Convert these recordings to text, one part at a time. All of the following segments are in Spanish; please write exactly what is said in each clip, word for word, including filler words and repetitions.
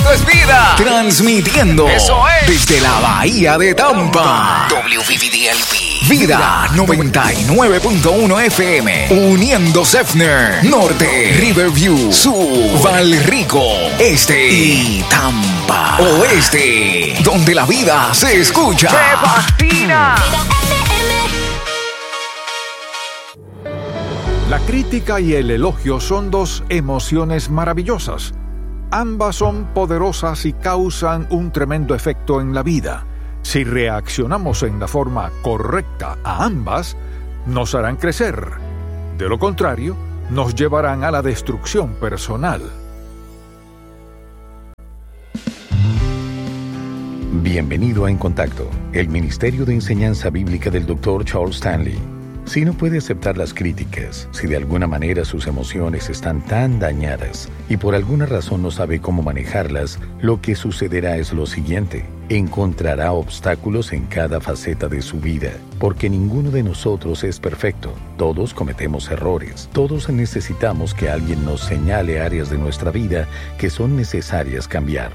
Esto es vida. Transmitiendo. Eso es. Desde la Bahía de Tampa. W V D L P. Vida noventa y nueve punto uno F M. Uniendo Sefner. Norte. Riverview. Sur. Valrico. Este. Y Tampa. Oeste. Donde la vida se escucha. ¡Me fascina! La crítica y el elogio son dos emociones maravillosas. Ambas son poderosas y causan un tremendo efecto en la vida. Si reaccionamos en la forma correcta a ambas, nos harán crecer. De lo contrario, nos llevarán a la destrucción personal. Bienvenido a En Contacto, el Ministerio de Enseñanza Bíblica del doctor Charles Stanley. Si no puede aceptar las críticas, si de alguna manera sus emociones están tan dañadas y por alguna razón no sabe cómo manejarlas, lo que sucederá es lo siguiente: encontrará obstáculos en cada faceta de su vida, porque ninguno de nosotros es perfecto. Todos cometemos errores. Todos necesitamos que alguien nos señale áreas de nuestra vida que son necesarias cambiar.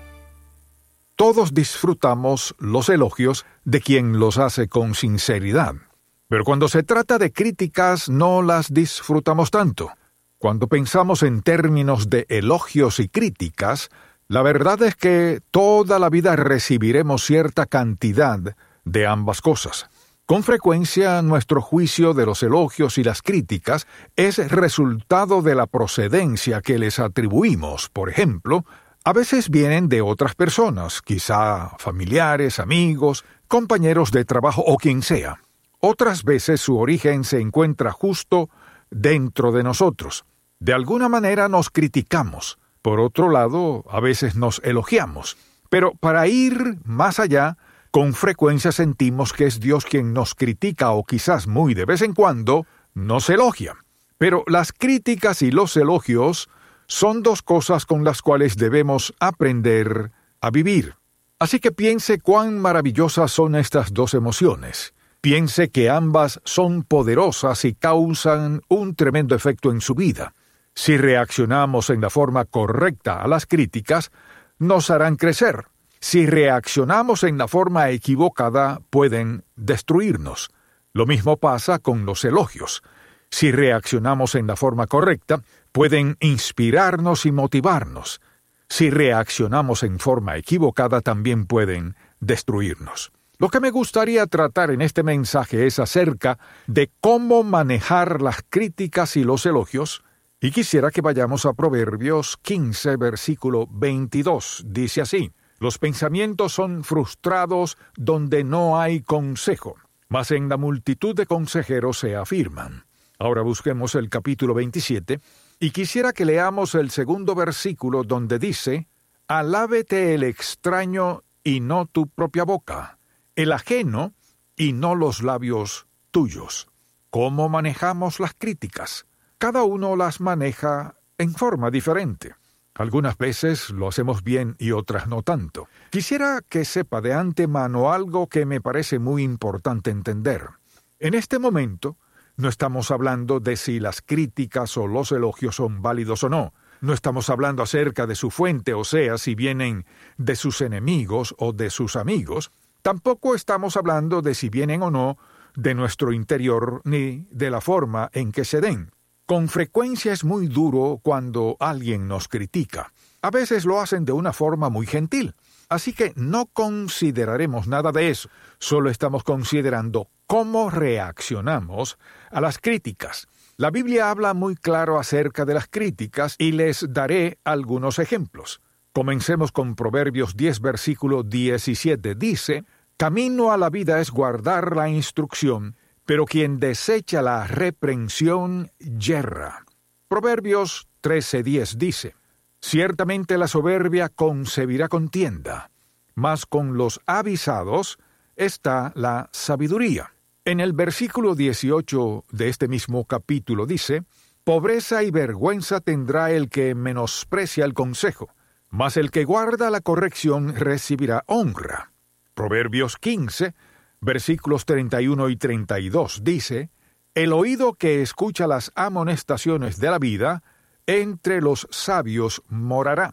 Todos disfrutamos los elogios de quien los hace con sinceridad. Pero cuando se trata de críticas, no las disfrutamos tanto. Cuando pensamos en términos de elogios y críticas, la verdad es que toda la vida recibiremos cierta cantidad de ambas cosas. Con frecuencia, nuestro juicio de los elogios y las críticas es resultado de la procedencia que les atribuimos. Por ejemplo, a veces vienen de otras personas, quizá familiares, amigos, compañeros de trabajo o quien sea. Otras veces su origen se encuentra justo dentro de nosotros. De alguna manera nos criticamos. Por otro lado, a veces nos elogiamos. Pero para ir más allá, con frecuencia sentimos que es Dios quien nos critica o quizás muy de vez en cuando nos elogia. Pero las críticas y los elogios son dos cosas con las cuales debemos aprender a vivir. Así que piense cuán maravillosas son estas dos emociones. Piense que ambas son poderosas y causan un tremendo efecto en su vida. Si reaccionamos en la forma correcta a las críticas, nos harán crecer. Si reaccionamos en la forma equivocada, pueden destruirnos. Lo mismo pasa con los elogios. Si reaccionamos en la forma correcta, pueden inspirarnos y motivarnos. Si reaccionamos en forma equivocada, también pueden destruirnos. Lo que me gustaría tratar en este mensaje es acerca de cómo manejar las críticas y los elogios, y quisiera que vayamos a Proverbios quince, versículo veintidós. Dice así: los pensamientos son frustrados donde no hay consejo, mas en la multitud de consejeros se afirman. Ahora busquemos el capítulo veintisiete, y quisiera que leamos el segundo versículo donde dice: alábete el extraño y no tu propia boca, el ajeno y no los labios tuyos. ¿Cómo manejamos las críticas? Cada uno las maneja en forma diferente. Algunas veces lo hacemos bien y otras no tanto. Quisiera que sepa de antemano algo que me parece muy importante entender. En este momento, no estamos hablando de si las críticas o los elogios son válidos o no. No estamos hablando acerca de su fuente, o sea, si vienen de sus enemigos o de sus amigos. Tampoco estamos hablando de si vienen o no de nuestro interior ni de la forma en que se den. Con frecuencia es muy duro cuando alguien nos critica. A veces lo hacen de una forma muy gentil. Así que no consideraremos nada de eso. Solo estamos considerando cómo reaccionamos a las críticas. La Biblia habla muy claro acerca de las críticas y les daré algunos ejemplos. Comencemos con Proverbios diez, versículo diecisiete. Dice: camino a la vida es guardar la instrucción, pero quien desecha la reprensión yerra. Proverbios trece diez dice: ciertamente la soberbia concebirá contienda, mas con los avisados está la sabiduría. En el versículo dieciocho de este mismo capítulo dice: pobreza y vergüenza tendrá el que menosprecia el consejo, mas el que guarda la corrección recibirá honra. Proverbios quince, versículos treinta y uno y treinta y dos dice: el oído que escucha las amonestaciones de la vida, entre los sabios morará.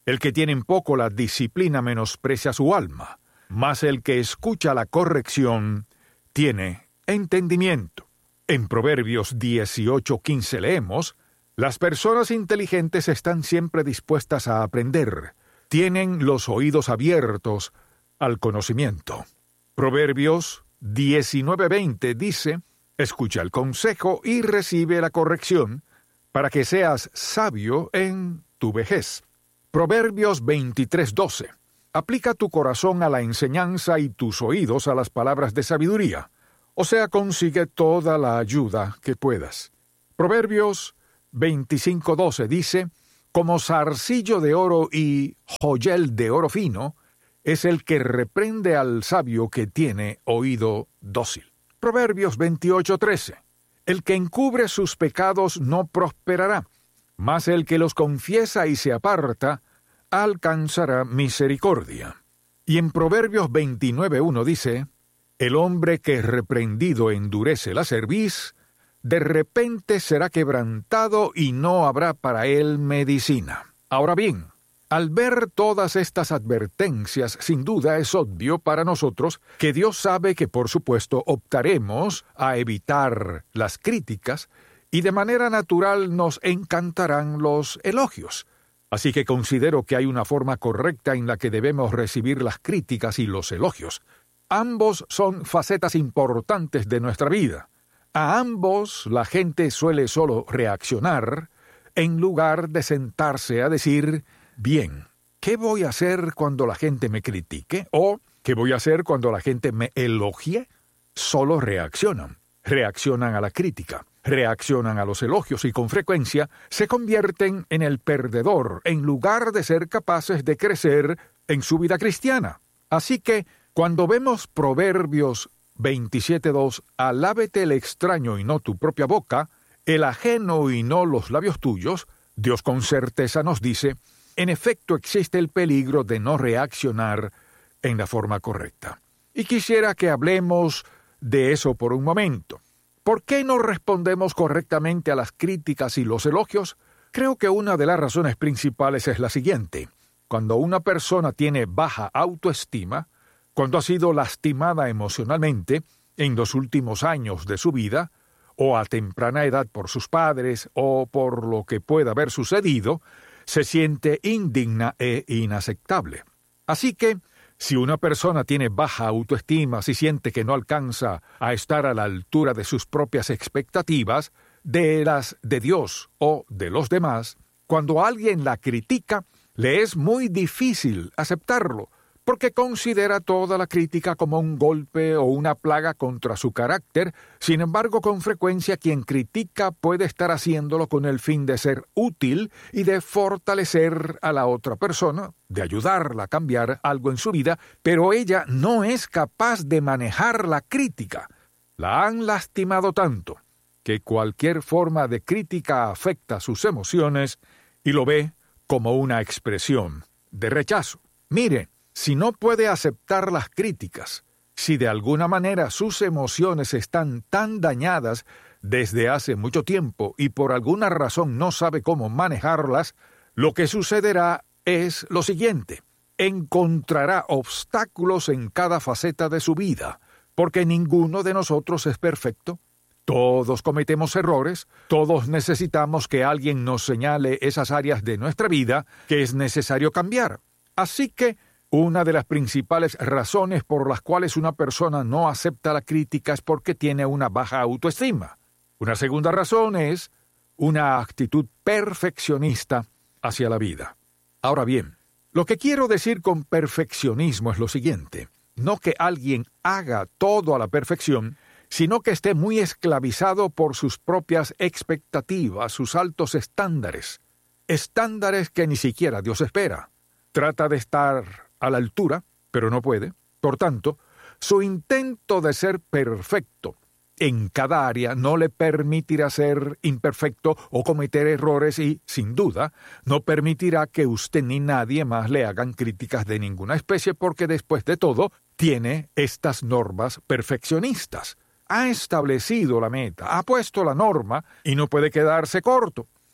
El que tiene en poco la disciplina menosprecia su alma, mas el que escucha la corrección tiene entendimiento. En Proverbios dieciocho quince leemos: las personas inteligentes están siempre dispuestas a aprender, tienen los oídos abiertos al conocimiento. Proverbios diecinueve veinte dice: escucha el consejo y recibe la corrección, para que seas sabio en tu vejez. Proverbios veintitrés doce. Aplica tu corazón a la enseñanza y tus oídos a las palabras de sabiduría, o sea, consigue toda la ayuda que puedas. Proverbios veinticinco doce dice: como zarcillo de oro y joyel de oro fino, es el que reprende al sabio que tiene oído dócil. Proverbios veintiocho trece. El que encubre sus pecados no prosperará, mas el que los confiesa y se aparta, alcanzará misericordia. Y en Proverbios veintinueve uno dice: el hombre que reprendido endurece la cerviz, de repente será quebrantado y no habrá para él medicina. Ahora bien, al ver todas estas advertencias, sin duda es obvio para nosotros que Dios sabe que por supuesto optaremos a evitar las críticas y de manera natural nos encantarán los elogios. Así que considero que hay una forma correcta en la que debemos recibir las críticas y los elogios. Ambos son facetas importantes de nuestra vida. A ambos la gente suele solo reaccionar en lugar de sentarse a decir: bien, ¿qué voy a hacer cuando la gente me critique? ¿O qué voy a hacer cuando la gente me elogie? Solo reaccionan. Reaccionan a la crítica, reaccionan a los elogios y con frecuencia se convierten en el perdedor en lugar de ser capaces de crecer en su vida cristiana. Así que, cuando vemos Proverbios veintisiete dos, alábete el extraño y no tu propia boca, el ajeno y no los labios tuyos, Dios con certeza nos dice: en efecto existe el peligro de no reaccionar en la forma correcta. Y quisiera que hablemos de eso por un momento. ¿Por qué no respondemos correctamente a las críticas y los elogios? Creo que una de las razones principales es la siguiente. Cuando una persona tiene baja autoestima, cuando ha sido lastimada emocionalmente en los últimos años de su vida, o a temprana edad por sus padres, o por lo que pueda haber sucedido, se siente indigna e inaceptable. Así que, si una persona tiene baja autoestima, si siente que no alcanza a estar a la altura de sus propias expectativas, de las de Dios o de los demás, cuando alguien la critica, le es muy difícil aceptarlo, porque considera toda la crítica como un golpe o una plaga contra su carácter. Sin embargo, con frecuencia quien critica puede estar haciéndolo con el fin de ser útil y de fortalecer a la otra persona, de ayudarla a cambiar algo en su vida, pero ella no es capaz de manejar la crítica. La han lastimado tanto que cualquier forma de crítica afecta sus emociones y lo ve como una expresión de rechazo. Mire, si no puede aceptar las críticas, si de alguna manera sus emociones están tan dañadas desde hace mucho tiempo y por alguna razón no sabe cómo manejarlas, lo que sucederá es lo siguiente: encontrará obstáculos en cada faceta de su vida, porque ninguno de nosotros es perfecto. Todos cometemos errores, todos necesitamos que alguien nos señale esas áreas de nuestra vida que es necesario cambiar. Así que, una de las principales razones por las cuales una persona no acepta la crítica es porque tiene una baja autoestima. Una segunda razón es una actitud perfeccionista hacia la vida. Ahora bien, lo que quiero decir con perfeccionismo es lo siguiente: no que alguien haga todo a la perfección, sino que esté muy esclavizado por sus propias expectativas, sus altos estándares, estándares que ni siquiera Dios espera. Trata de estar a la altura, pero no puede. Por tanto, su intento de ser perfecto en cada área no le permitirá ser imperfecto o cometer errores y, sin duda, no permitirá que usted ni nadie más le hagan críticas de ninguna especie porque, después de todo, tiene estas normas perfeccionistas. Ha establecido la meta, ha puesto la norma y no puede quedarse corto.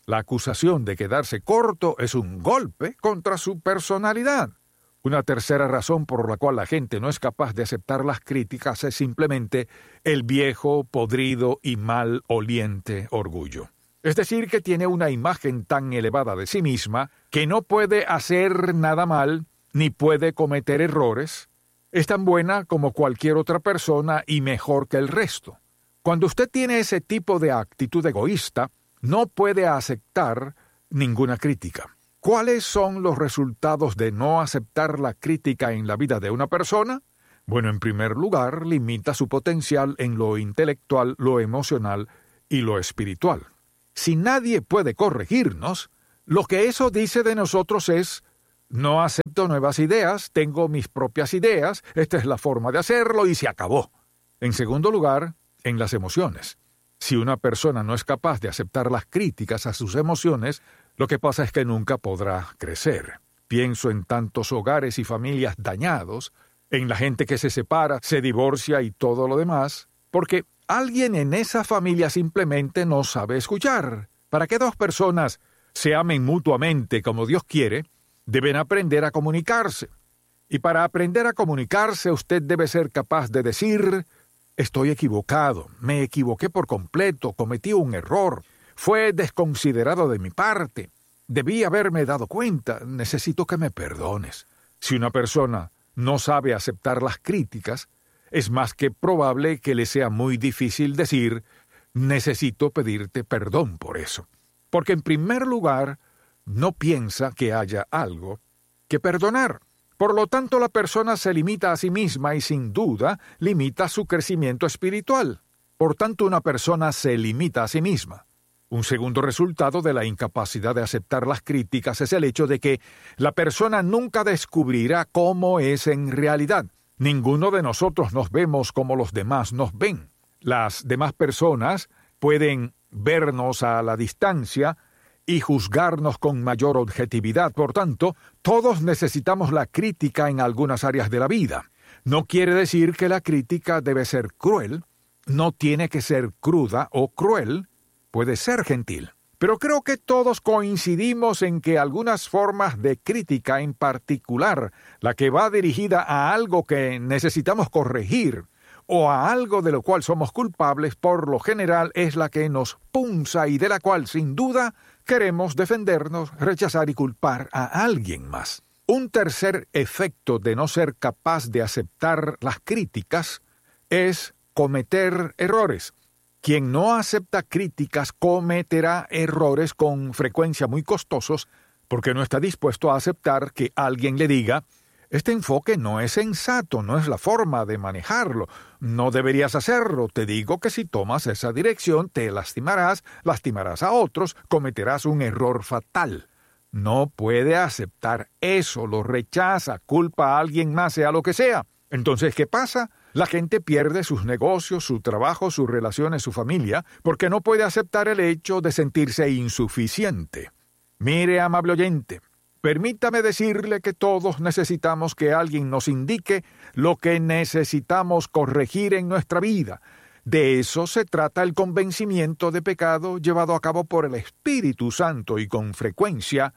La acusación de quedarse corto es un golpe contra su personalidad. Una tercera razón por la cual la gente no es capaz de aceptar las críticas es simplemente el viejo, podrido y mal oliente orgullo. Es decir, que tiene una imagen tan elevada de sí misma que no puede hacer nada mal ni puede cometer errores. Es tan buena como cualquier otra persona y mejor que el resto. Cuando usted tiene ese tipo de actitud egoísta, no puede aceptar ninguna crítica. ¿Cuáles son los resultados de no aceptar la crítica en la vida de una persona? Bueno, en primer lugar, limita su potencial en lo intelectual, lo emocional y lo espiritual. Si nadie puede corregirnos, lo que eso dice de nosotros es: no acepto nuevas ideas, tengo mis propias ideas, esta es la forma de hacerlo y se acabó. En segundo lugar, en las emociones. Si una persona no es capaz de aceptar las críticas a sus emociones, lo que pasa es que nunca podrá crecer. Pienso en tantos hogares y familias dañados, en la gente que se separa, se divorcia y todo lo demás, porque alguien en esa familia simplemente no sabe escuchar. Para que dos personas se amen mutuamente como Dios quiere, deben aprender a comunicarse. Y para aprender a comunicarse, usted debe ser capaz de decir: estoy equivocado, me equivoqué por completo, cometí un error, fue desconsiderado de mi parte, debí haberme dado cuenta, necesito que me perdones. Si una persona no sabe aceptar las críticas, es más que probable que le sea muy difícil decir: necesito pedirte perdón por eso. Porque en primer lugar, no piensa que haya algo que perdonar. Por lo tanto, la persona se limita a sí misma y sin duda limita su crecimiento espiritual. Por tanto, una persona se limita a sí misma. Un segundo resultado de la incapacidad de aceptar las críticas es el hecho de que la persona nunca descubrirá cómo es en realidad. Ninguno de nosotros nos vemos como los demás nos ven. Las demás personas pueden vernos a la distancia y juzgarnos con mayor objetividad. Por tanto, todos necesitamos la crítica en algunas áreas de la vida. No quiere decir que la crítica debe ser cruel, no tiene que ser cruda o cruel, puede ser gentil. Pero creo que todos coincidimos en que algunas formas de crítica, en particular la que va dirigida a algo que necesitamos corregir, o a algo de lo cual somos culpables, por lo general es la que nos punza y de la cual, sin duda, queremos defendernos, rechazar y culpar a alguien más. Un tercer efecto de no ser capaz de aceptar las críticas es cometer errores. Quien no acepta críticas cometerá errores con frecuencia muy costosos porque no está dispuesto a aceptar que alguien le diga: este enfoque no es sensato, no es la forma de manejarlo, no deberías hacerlo, te digo que si tomas esa dirección te lastimarás, lastimarás a otros, cometerás un error fatal. No puede aceptar eso, lo rechaza, culpa a alguien más, sea lo que sea. Entonces, ¿qué pasa? La gente pierde sus negocios, su trabajo, sus relaciones, su familia, porque no puede aceptar el hecho de sentirse insuficiente. Mire, amable oyente, permítame decirle que todos necesitamos que alguien nos indique lo que necesitamos corregir en nuestra vida. De eso se trata el convencimiento de pecado llevado a cabo por el Espíritu Santo, y con frecuencia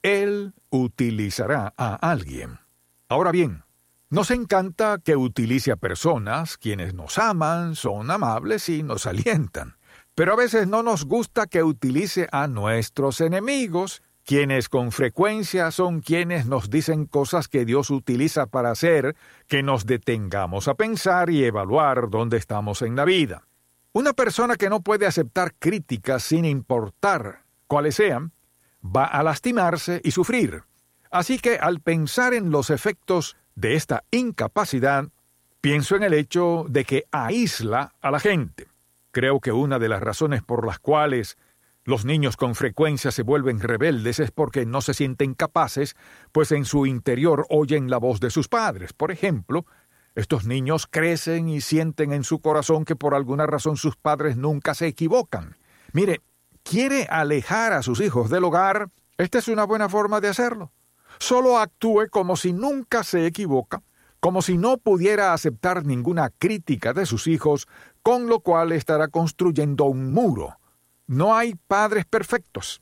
Él utilizará a alguien. Ahora bien, nos encanta que utilice a personas quienes nos aman, son amables y nos alientan. Pero a veces no nos gusta que utilice a nuestros enemigos, quienes con frecuencia son quienes nos dicen cosas que Dios utiliza para hacer que nos detengamos a pensar y evaluar dónde estamos en la vida. Una persona que no puede aceptar críticas sin importar cuáles sean, va a lastimarse y sufrir. Así que al pensar en los efectos de esta incapacidad, pienso en el hecho de que aísla a la gente. Creo que una de las razones por las cuales los niños con frecuencia se vuelven rebeldes es porque no se sienten capaces, pues en su interior oyen la voz de sus padres. Por ejemplo, estos niños crecen y sienten en su corazón que por alguna razón sus padres nunca se equivocan. Mire, ¿quiere alejar a sus hijos del hogar? Esta es una buena forma de hacerlo. Solo actúe como si nunca se equivoca, como si no pudiera aceptar ninguna crítica de sus hijos, con lo cual estará construyendo un muro. No hay padres perfectos.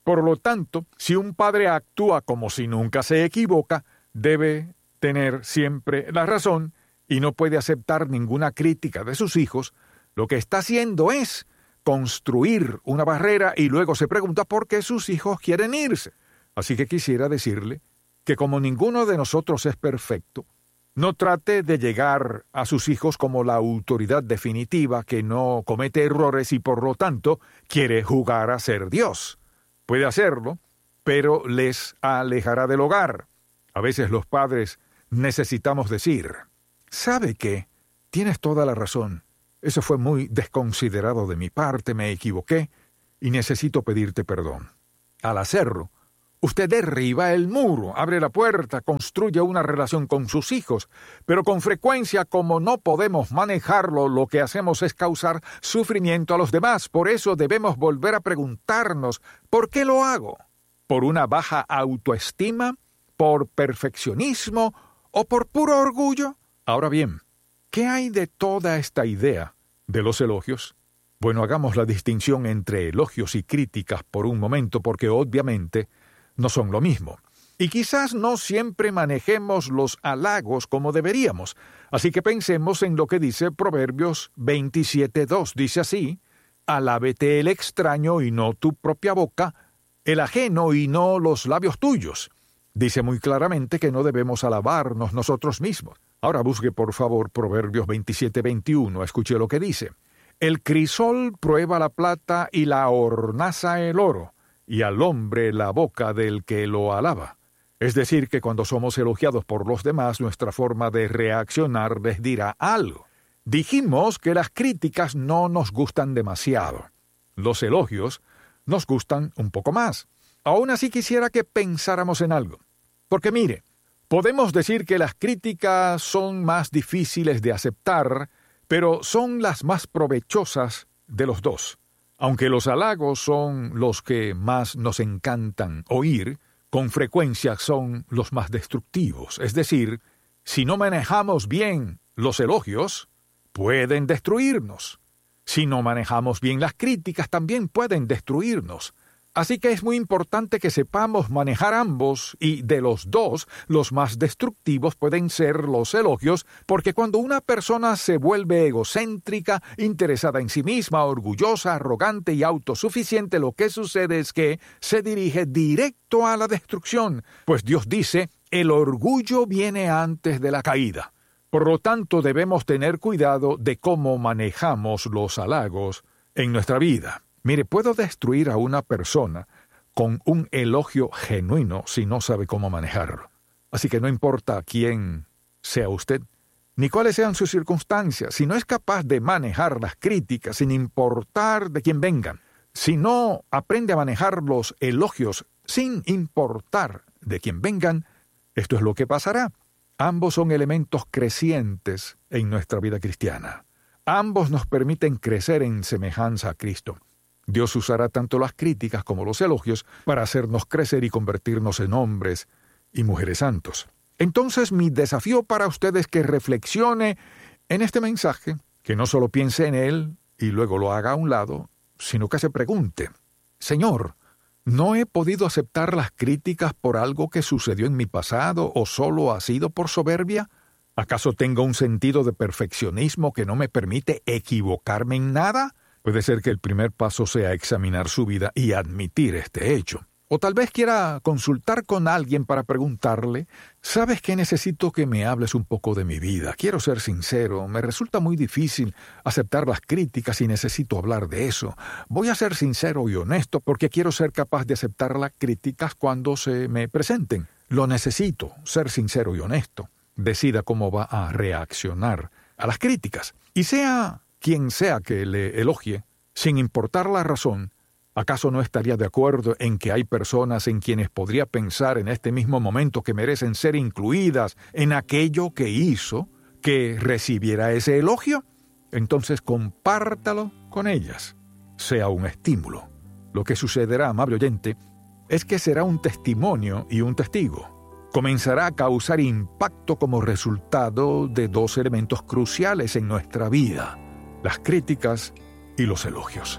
Por lo tanto, si un padre actúa como si nunca se equivoca, debe tener siempre la razón y no puede aceptar ninguna crítica de sus hijos. Lo que está haciendo es construir una barrera y luego se pregunta por qué sus hijos quieren irse. Así que quisiera decirle que como ninguno de nosotros es perfecto, no trate de llegar a sus hijos como la autoridad definitiva que no comete errores y por lo tanto quiere jugar a ser Dios. Puede hacerlo, pero les alejará del hogar. A veces los padres necesitamos decir, ¿sabe qué? Tienes toda la razón. Eso fue muy desconsiderado de mi parte, me equivoqué y necesito pedirte perdón. Al hacerlo, usted derriba el muro, abre la puerta, construye una relación con sus hijos, pero con frecuencia, como no podemos manejarlo, lo que hacemos es causar sufrimiento a los demás. Por eso debemos volver a preguntarnos, ¿por qué lo hago? ¿Por una baja autoestima? ¿Por perfeccionismo? ¿O por puro orgullo? Ahora bien, ¿qué hay de toda esta idea de los elogios? Bueno, hagamos la distinción entre elogios y críticas por un momento, porque obviamente no son lo mismo. Y quizás no siempre manejemos los halagos como deberíamos. Así que pensemos en lo que dice Proverbios veintisiete dos. Dice así, alábete el extraño y no tu propia boca, el ajeno y no los labios tuyos. Dice muy claramente que no debemos alabarnos nosotros mismos. Ahora busque por favor Proverbios veintisiete veintiuno. Escuche lo que dice. El crisol prueba la plata y la hornaza el oro, y al hombre la boca del que lo alaba. Es decir, que cuando somos elogiados por los demás, nuestra forma de reaccionar les dirá algo. Dijimos que las críticas no nos gustan demasiado. Los elogios nos gustan un poco más. Aún así quisiera que pensáramos en algo. Porque mire, podemos decir que las críticas son más difíciles de aceptar, pero son las más provechosas de los dos. Aunque los halagos son los que más nos encantan oír, con frecuencia son los más destructivos. Es decir, si no manejamos bien los elogios, pueden destruirnos. Si no manejamos bien las críticas, también pueden destruirnos. Así que es muy importante que sepamos manejar ambos, y de los dos, los más destructivos pueden ser los elogios, porque cuando una persona se vuelve egocéntrica, interesada en sí misma, orgullosa, arrogante y autosuficiente, lo que sucede es que se dirige directo a la destrucción, pues Dios dice, el orgullo viene antes de la caída. Por lo tanto, debemos tener cuidado de cómo manejamos los halagos en nuestra vida. Mire, puedo destruir a una persona con un elogio genuino si no sabe cómo manejarlo. Así que no importa quién sea usted, ni cuáles sean sus circunstancias, si no es capaz de manejar las críticas sin importar de quién vengan, si no aprende a manejar los elogios sin importar de quién vengan, esto es lo que pasará. Ambos son elementos crecientes en nuestra vida cristiana. Ambos nos permiten crecer en semejanza a Cristo. Dios usará tanto las críticas como los elogios para hacernos crecer y convertirnos en hombres y mujeres santos. Entonces, mi desafío para usted es que reflexione en este mensaje, que no solo piense en él y luego lo haga a un lado, sino que se pregunte, Señor, ¿no he podido aceptar las críticas por algo que sucedió en mi pasado o solo ha sido por soberbia? ¿Acaso tengo un sentido de perfeccionismo que no me permite equivocarme en nada? Puede ser que el primer paso sea examinar su vida y admitir este hecho. O tal vez quiera consultar con alguien para preguntarle, ¿sabes qué? Necesito que me hables un poco de mi vida. Quiero ser sincero, me resulta muy difícil aceptar las críticas y necesito hablar de eso. Voy a ser sincero y honesto porque quiero ser capaz de aceptar las críticas cuando se me presenten. Lo necesito, ser sincero y honesto. Decida cómo va a reaccionar a las críticas. Y sea quien sea que le elogie, sin importar la razón, ¿acaso no estaría de acuerdo en que hay personas en quienes podría pensar en este mismo momento que merecen ser incluidas en aquello que hizo que recibiera ese elogio? Entonces compártalo con ellas, sea un estímulo. Lo que sucederá, amable oyente, es que será un testimonio y un testigo. Comenzará a causar impacto como resultado de dos elementos cruciales en nuestra vida: las críticas y los elogios.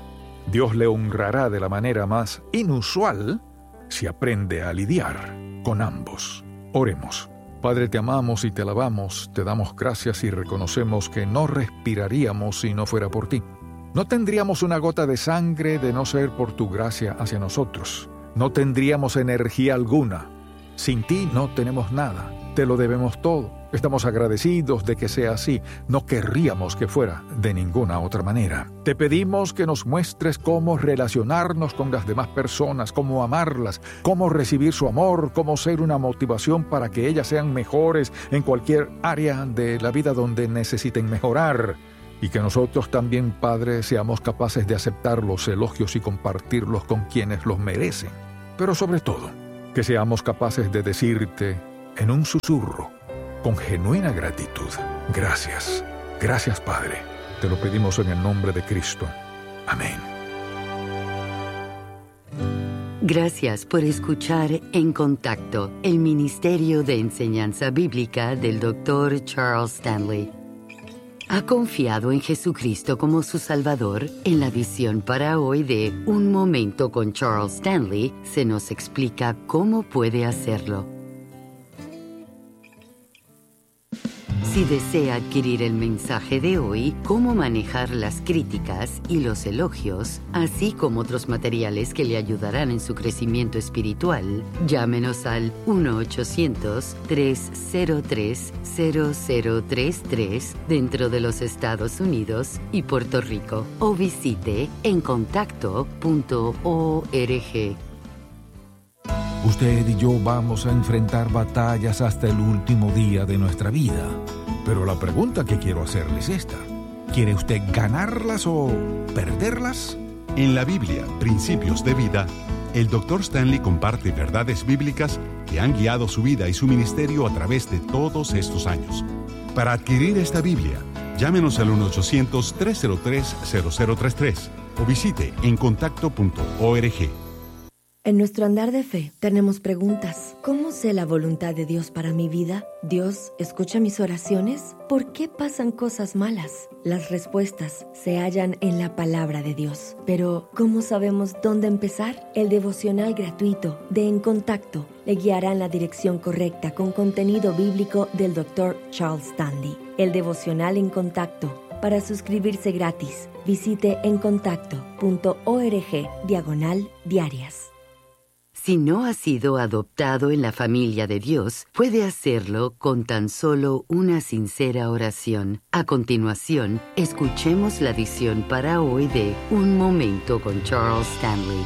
Dios le honrará de la manera más inusual si aprende a lidiar con ambos. Oremos. Padre, te amamos y te alabamos, te damos gracias y reconocemos que no respiraríamos si no fuera por ti. No tendríamos una gota de sangre de no ser por tu gracia hacia nosotros. No tendríamos energía alguna. Sin ti no tenemos nada. Te lo debemos todo. Estamos agradecidos de que sea así. No querríamos que fuera de ninguna otra manera. Te pedimos que nos muestres cómo relacionarnos con las demás personas, cómo amarlas, cómo recibir su amor, cómo ser una motivación para que ellas sean mejores en cualquier área de la vida donde necesiten mejorar. Y que nosotros también, Padre, seamos capaces de aceptar los elogios y compartirlos con quienes los merecen. Pero sobre todo, que seamos capaces de decirte en un susurro, con genuina gratitud: gracias, gracias Padre. Te lo pedimos en el nombre de Cristo. Amén. Gracias por escuchar En Contacto, el Ministerio de Enseñanza Bíblica del doctor Charles Stanley. ¿Ha confiado en Jesucristo como su Salvador? En la edición para hoy de Un Momento con Charles Stanley se nos explica cómo puede hacerlo. Si desea adquirir el mensaje de hoy, cómo manejar las críticas y los elogios, así como otros materiales que le ayudarán en su crecimiento espiritual, llámenos al uno ochocientos, tres cero tres, cero cero tres tres dentro de los Estados Unidos y Puerto Rico o visite en contacto punto org. Usted y yo vamos a enfrentar batallas hasta el último día de nuestra vida. Pero la pregunta que quiero hacerle es esta: ¿quiere usted ganarlas o perderlas? En la Biblia, Principios de Vida, el doctor Stanley comparte verdades bíblicas que han guiado su vida y su ministerio a través de todos estos años. Para adquirir esta Biblia, llámenos al uno ochocientos, tres cero tres, cero cero tres tres o visite en contacto punto org. En nuestro andar de fe tenemos preguntas. ¿Cómo sé la voluntad de Dios para mi vida? ¿Dios escucha mis oraciones? ¿Por qué pasan cosas malas? Las respuestas se hallan en la palabra de Dios. Pero, ¿cómo sabemos dónde empezar? El devocional gratuito de En Contacto le guiará en la dirección correcta con contenido bíblico del doctor Charles Stanley. El devocional En Contacto. Para suscribirse gratis, visite en contacto punto org diagonal diarias. Si no ha sido adoptado en la familia de Dios, puede hacerlo con tan solo una sincera oración. A continuación, escuchemos la edición para hoy de Un Momento con Charles Stanley.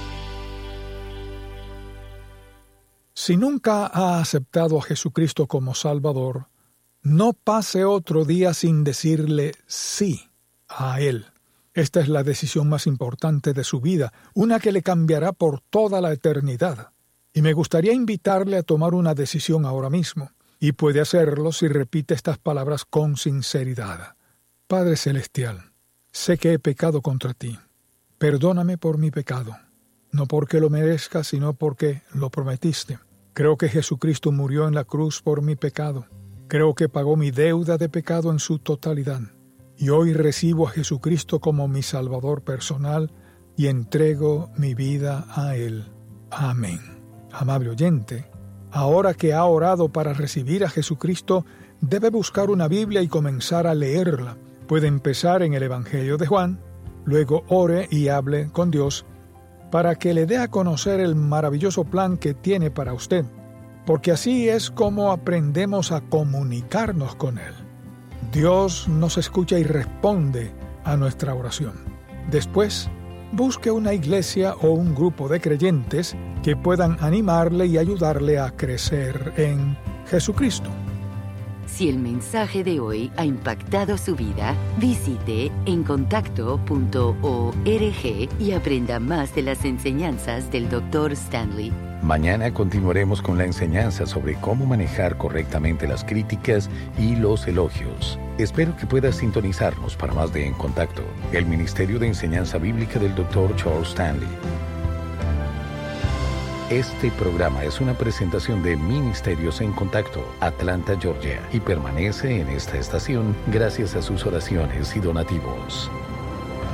Si nunca ha aceptado a Jesucristo como Salvador, no pase otro día sin decirle sí a Él. Esta es la decisión más importante de su vida, una que le cambiará por toda la eternidad. Y me gustaría invitarle a tomar una decisión ahora mismo, y puede hacerlo si repite estas palabras con sinceridad. Padre Celestial, sé que he pecado contra ti. Perdóname por mi pecado, no porque lo merezca, sino porque lo prometiste. Creo que Jesucristo murió en la cruz por mi pecado. Creo que pagó mi deuda de pecado en su totalidad. Y hoy recibo a Jesucristo como mi Salvador personal y entrego mi vida a Él. Amén. Amable oyente, ahora que ha orado para recibir a Jesucristo, debe buscar una Biblia y comenzar a leerla. Puede empezar en el Evangelio de Juan, luego ore y hable con Dios para que le dé a conocer el maravilloso plan que tiene para usted, porque así es como aprendemos a comunicarnos con Él. Dios nos escucha y responde a nuestra oración. Después, busque una iglesia o un grupo de creyentes que puedan animarle y ayudarle a crecer en Jesucristo. Si el mensaje de hoy ha impactado su vida, visite en contacto punto org y aprenda más de las enseñanzas del doctor Stanley. Mañana continuaremos con la enseñanza sobre cómo manejar correctamente las críticas y los elogios. Espero que puedas sintonizarnos para más de En Contacto, el Ministerio de Enseñanza Bíblica del doctor Charles Stanley. Este programa es una presentación de Ministerios en Contacto, Atlanta, Georgia, y permanece en esta estación gracias a sus oraciones y donativos.